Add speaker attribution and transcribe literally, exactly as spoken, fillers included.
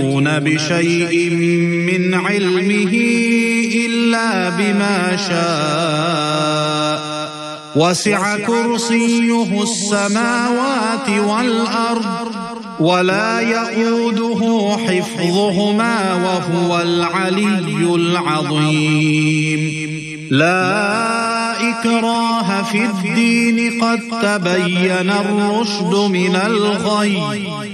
Speaker 1: بشيء من علمه إلا بما شاء وسع كرسيه السماوات والأرض ولا يئوده حفظهما وهو العلي العظيم. لا إكراه في الدين قد تبين الرشد من الغي